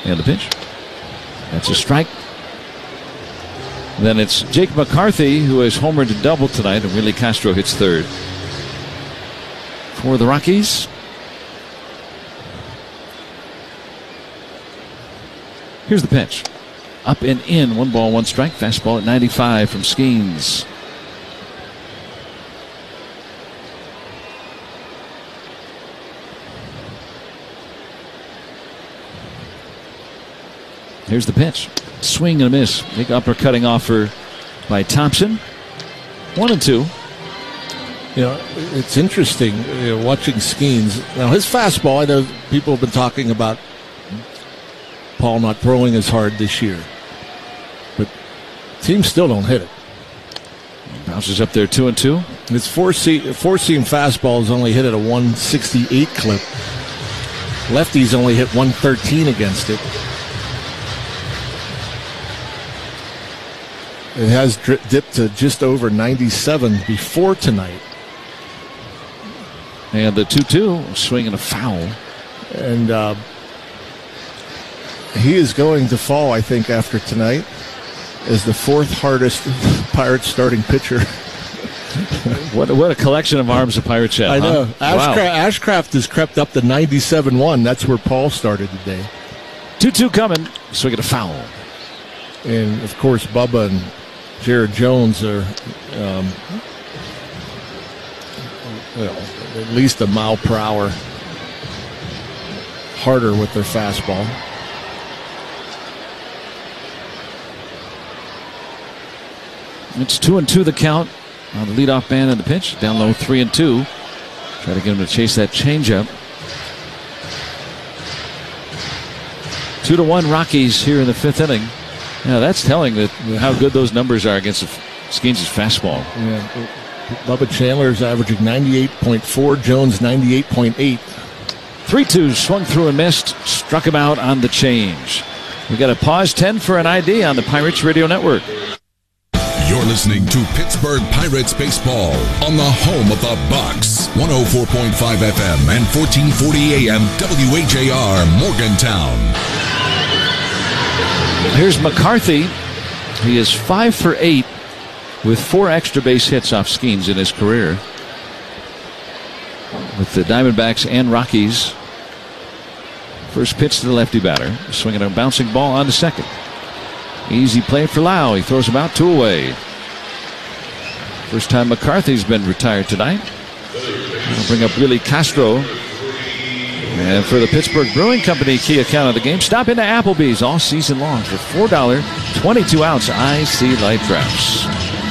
And the pitch. That's a strike. Then it's Jake McCarthy, who has homered and doubled tonight, and Willie Castro hits third. For the Rockies, here's the pitch. Up and in, 1 ball, 1 strike. Fastball at 95 from Skeens. Here's the pitch. Swing and a miss. Big uppercutting offer by Thompson. 1-2. You know, it's interesting watching Skeens. Now, his fastball, I know people have been talking about Paul not throwing as hard this year. But teams still don't hit it. Bounces up there 2-2. His four-seam fastball is only hit at a 168 clip. Lefties only hit 113 against it. It has dipped to just over 97 before tonight. And the 2-2, swinging a foul. And he is going to fall, I think, after tonight as the 4th hardest Pirates starting pitcher. What a collection of arms the Pirates have. I know. Huh? Ashcraft has crept up to 97-1. That's where Paul started today. 2-2 coming, swinging a foul. And, of course, Bubba and Jared Jones are at least a mile per hour harder with their fastball. It's 2-2 the count on the leadoff man and the pitch. Down low 3-2. Try to get him to chase that changeup. 2-1 Rockies here in the 5th inning. Yeah, that's telling that how good those numbers are against Skeens' fastball. Yeah, Bubba Chandler's averaging 98.4, Jones 98.8. 3-2 swung through and missed. Struck him out on the change. We got a pause 10 for an ID on the Pirates Radio Network. You're listening to Pittsburgh Pirates baseball on the home of the Bucks. 104.5 FM and 1440 AM WHAR Morgantown. Here's McCarthy. He is 5 for 8 with 4 extra base hits off Skeens in his career. With the Diamondbacks and Rockies. First pitch to the lefty batter. Swinging a bouncing ball on to second. Easy play for Lau. He throws him out, 2 away. First time McCarthy's been retired tonight. We'll bring up Willie Castro. And for the Pittsburgh Brewing Company key account of the game, stop into Applebee's all season long for $4 22-ounce IC Light Drafts.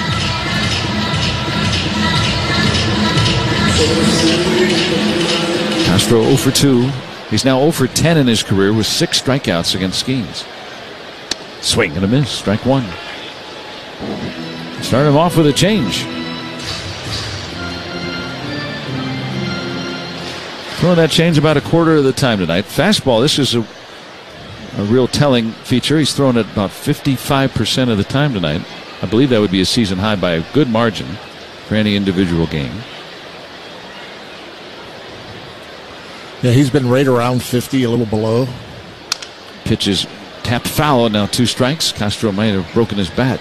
Castro 0 for 2. He's now 0 for 10 in his career with 6 strikeouts against Skeens. Swing and a miss. Strike 1. Start him off with a change. Throwing that change about a quarter of the time tonight. Fastball, this is a real telling feature. He's thrown it about 55% of the time tonight. I believe that would be a season high by a good margin for any individual game. Yeah, he's been right around 50, a little below. Pitch is tapped foul, now 2 strikes. Castro might have broken his bat.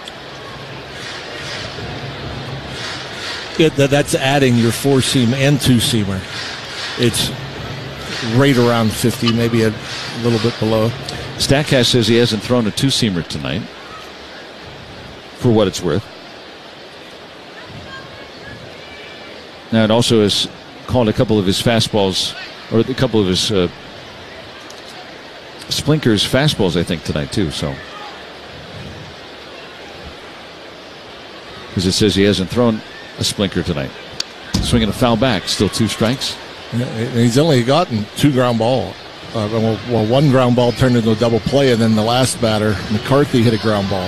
That's adding your 4-seam and 2-seamer. It's right around 50, maybe a little bit below. Statcast says he hasn't thrown a 2-seamer tonight, for what it's worth. Now, it also has called a couple of his fastballs, or a couple of his Splinkers fastballs, I think, tonight, too. So, because it says he hasn't thrown a splinker tonight. Swinging a foul back, still 2 strikes. He's only gotten 2 ground ball. Well, 1 ground ball turned into a double play, and then the last batter, McCarthy, hit a ground ball.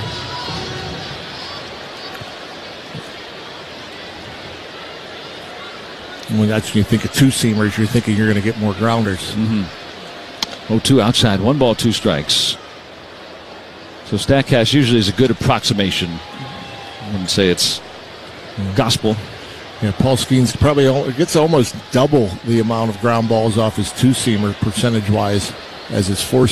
And when you think of 2-seamers, you're thinking you're going to get more grounders. Mm-hmm. 0-2 outside, 1 ball, 2 strikes. So Statcast usually is a good approximation. I wouldn't say it's gospel. Yeah, Paul Skeens probably gets almost double the amount of ground balls off his 2-seamer percentage-wise as his 4-seamer.